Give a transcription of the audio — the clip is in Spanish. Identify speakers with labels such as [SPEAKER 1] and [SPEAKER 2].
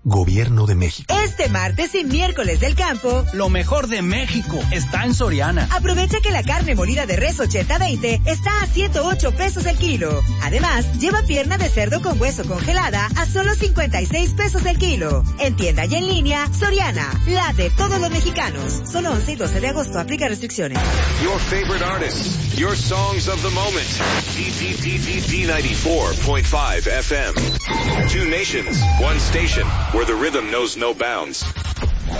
[SPEAKER 1] Gobierno de México.
[SPEAKER 2] Este martes y miércoles del campo,
[SPEAKER 3] lo mejor de México está en Soriana.
[SPEAKER 2] Aprovecha que la carne molida de res 80-20 está a 108 pesos el kilo. Además, lleva pierna de cerdo con hueso congelada a solo 56 pesos el kilo. En tienda y en línea, Soriana, la de todos los mexicanos. Solo 11 y 12 de agosto, aplica restricciones.
[SPEAKER 4] Your favorite artists, your songs of the moment. D94.5 FM. Two nations, one station, where the rhythm knows no bounds.